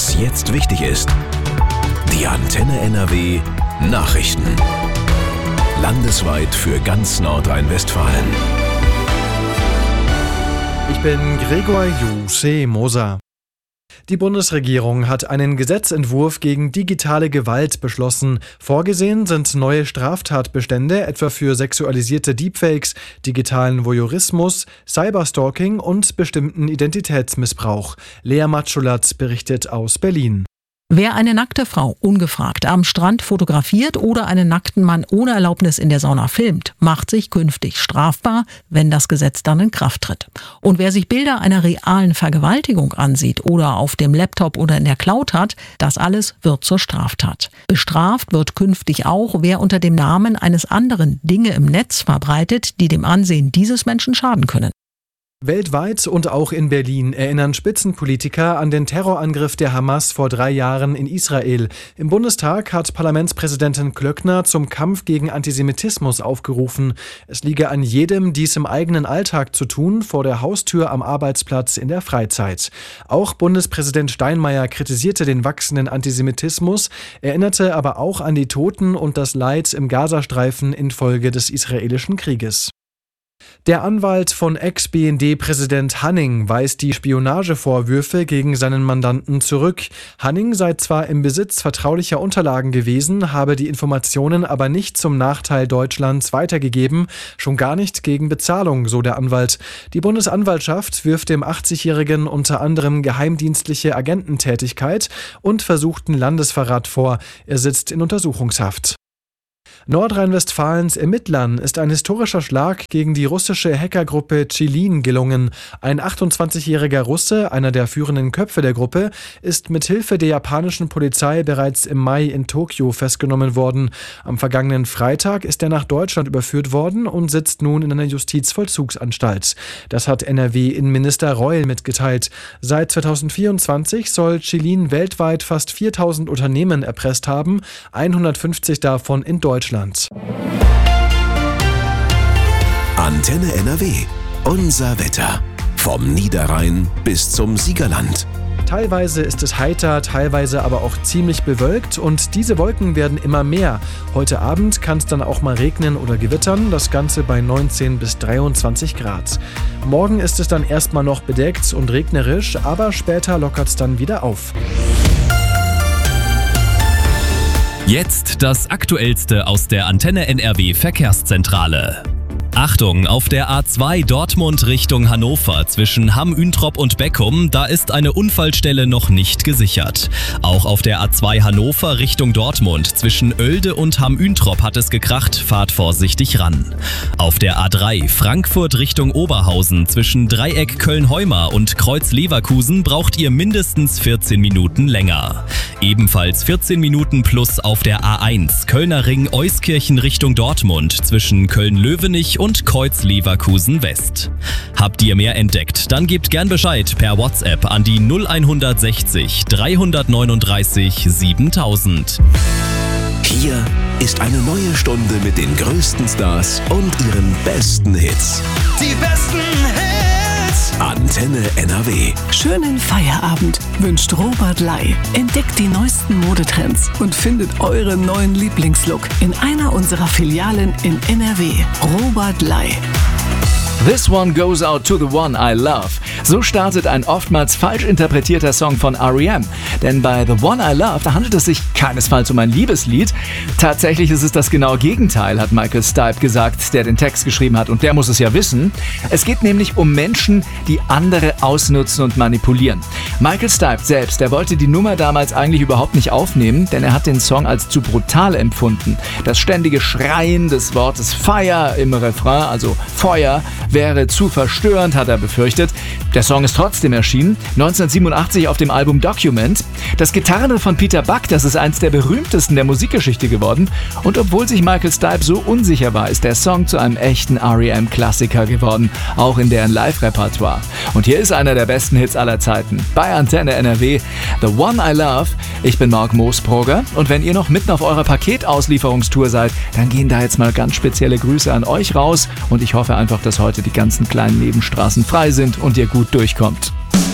Was jetzt wichtig ist. Die Antenne NRW Nachrichten. Landesweit für ganz Nordrhein-Westfalen. Ich bin Gregor Moser. Die Bundesregierung hat einen Gesetzentwurf gegen digitale Gewalt beschlossen. Vorgesehen sind neue Straftatbestände, etwa für sexualisierte Deepfakes, digitalen Voyeurismus, Cyberstalking und bestimmten Identitätsmissbrauch. Lea Matschulat berichtet aus Berlin. Wer eine nackte Frau ungefragt am Strand fotografiert oder einen nackten Mann ohne Erlaubnis in der Sauna filmt, macht sich künftig strafbar, wenn das Gesetz dann in Kraft tritt. Und wer sich Bilder einer realen Vergewaltigung ansieht oder auf dem Laptop oder in der Cloud hat, das alles wird zur Straftat. Bestraft wird künftig auch, wer unter dem Namen eines anderen Dinge im Netz verbreitet, die dem Ansehen dieses Menschen schaden können. Weltweit und auch in Berlin erinnern Spitzenpolitiker an den Terrorangriff der Hamas vor 3 Jahren in Israel. Im Bundestag hat Parlamentspräsidentin Klöckner zum Kampf gegen Antisemitismus aufgerufen. Es liege an jedem, dies im eigenen Alltag zu tun, vor der Haustür, am Arbeitsplatz, in der Freizeit. Auch Bundespräsident Steinmeier kritisierte den wachsenden Antisemitismus, erinnerte aber auch an die Toten und das Leid im Gazastreifen infolge des israelischen Krieges. Der Anwalt von Ex-BND-Präsident Hanning weist die Spionagevorwürfe gegen seinen Mandanten zurück. Hanning sei zwar im Besitz vertraulicher Unterlagen gewesen, habe die Informationen aber nicht zum Nachteil Deutschlands weitergegeben, schon gar nicht gegen Bezahlung, so der Anwalt. Die Bundesanwaltschaft wirft dem 80-Jährigen unter anderem geheimdienstliche Agententätigkeit und versuchten Landesverrat vor. Er sitzt in Untersuchungshaft. Nordrhein-Westfalens Ermittlern ist ein historischer Schlag gegen die russische Hackergruppe Chilin gelungen. Ein 28-jähriger Russe, einer der führenden Köpfe der Gruppe, ist mit Hilfe der japanischen Polizei bereits im Mai in Tokio festgenommen worden. Am vergangenen Freitag ist er nach Deutschland überführt worden und sitzt nun in einer Justizvollzugsanstalt. Das hat NRW-Innenminister Reul mitgeteilt. Seit 2024 soll Chilin weltweit fast 4.000 Unternehmen erpresst haben, 150 davon in Deutschland. Antenne NRW. Unser Wetter. Vom Niederrhein bis zum Siegerland. Teilweise ist es heiter, teilweise aber auch ziemlich bewölkt und diese Wolken werden immer mehr. Heute Abend kann es dann auch mal regnen oder gewittern, das Ganze bei 19 bis 23 Grad. Morgen ist es dann erstmal noch bedeckt und regnerisch, aber später lockert es dann wieder auf. Jetzt das Aktuellste aus der Antenne NRW Verkehrszentrale. Achtung, auf der A2 Dortmund Richtung Hannover zwischen Hamm-Üntrop und Beckum, da ist eine Unfallstelle noch nicht gesichert. Auch auf der A2 Hannover Richtung Dortmund zwischen Oelde und Hamm-Üntrop hat es gekracht, fahrt vorsichtig ran. Auf der A3 Frankfurt Richtung Oberhausen zwischen Dreieck Köln-Heumar und Kreuz Leverkusen braucht ihr mindestens 14 Minuten länger. Ebenfalls 14 Minuten plus auf der A1 Kölner Ring Euskirchen Richtung Dortmund zwischen Köln-Löwenich und Kreuz Leverkusen West. Habt ihr mehr entdeckt? Dann gebt gern Bescheid per WhatsApp an die 0160 339 7000. Hier ist eine neue Stunde mit den größten Stars und ihren besten Hits. Die besten Hits! Antenne NRW. Schönen Feierabend wünscht Robert Ley. Entdeckt die neuesten Modetrends und findet euren neuen Lieblingslook in einer unserer Filialen in NRW. Robert Ley. This one goes out to the one I love. So startet ein oftmals falsch interpretierter Song von R.E.M. Denn bei The One I Love, da handelt es sich keinesfalls um ein Liebeslied. Tatsächlich ist es das genaue Gegenteil, hat Michael Stipe gesagt, der den Text geschrieben hat. Und der muss es ja wissen. Es geht nämlich um Menschen, die andere ausnutzen und manipulieren. Michael Stipe selbst, der wollte die Nummer damals eigentlich überhaupt nicht aufnehmen, denn er hat den Song als zu brutal empfunden. Das ständige Schreien des Wortes Fire im Refrain, also Feuer, wäre zu verstörend, hat er befürchtet. Der Song ist trotzdem erschienen, 1987 auf dem Album Document. Das Gitarrenriff von Peter Buck, das ist eins der berühmtesten der Musikgeschichte geworden. Und obwohl sich Michael Stipe so unsicher war, ist der Song zu einem echten R.E.M.-Klassiker geworden, auch in deren Live-Repertoire. Und hier ist einer der besten Hits aller Zeiten. Bei Antenne NRW, The One I Love. Ich bin Marc Moosbrugger und wenn ihr noch mitten auf eurer Paketauslieferungstour seid, dann gehen da jetzt mal ganz spezielle Grüße an euch raus und ich hoffe einfach, dass heute die ganzen kleinen Nebenstraßen frei sind und ihr gut durchkommt.